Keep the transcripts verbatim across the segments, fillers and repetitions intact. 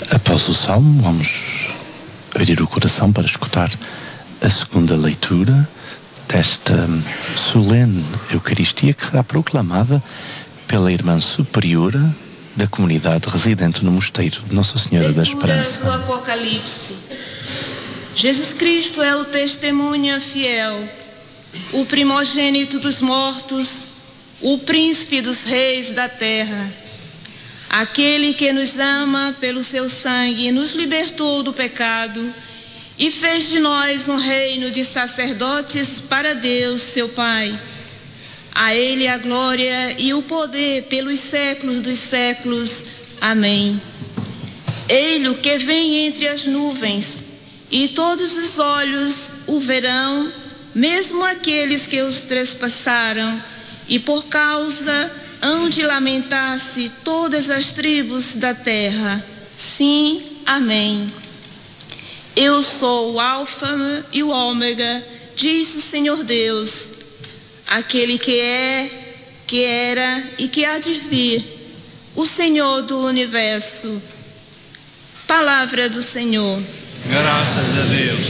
Após o Salmo, vamos abrir o coração para escutar a segunda leitura desta solene Eucaristia, que será proclamada pela irmã superiora da comunidade residente no mosteiro de Nossa Senhora da Esperança. Do Apocalipse. Jesus Cristo é o testemunha fiel, o primogênito dos mortos, o príncipe dos reis da terra. Aquele que nos ama pelo seu sangue, nos libertou do pecado e fez de nós um reino de sacerdotes para Deus, seu Pai. A Ele a glória e o poder pelos séculos dos séculos. Amém. Ele que vem entre as nuvens, e todos os olhos o verão, mesmo aqueles que os trespassaram, e por causa hão de lamentar-se todas as tribos da terra. Sim, amém. Eu sou o Alfa e o Ômega, diz o Senhor Deus, aquele que é, que era e que há de vir, o Senhor do universo. Palavra do Senhor. Graças a Deus.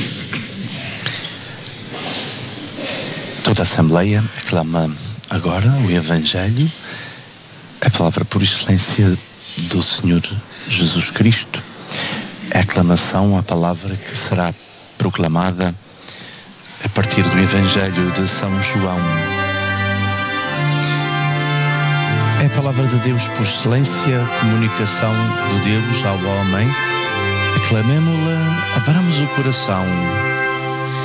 Toda a Assembleia aclama agora o Evangelho, a palavra por excelência do Senhor Jesus Cristo. A aclamação, a palavra que será proclamada a partir do Evangelho de São João. É a palavra de Deus por excelência, comunicação de Deus ao homem. Aclamemo-la, abramos o coração.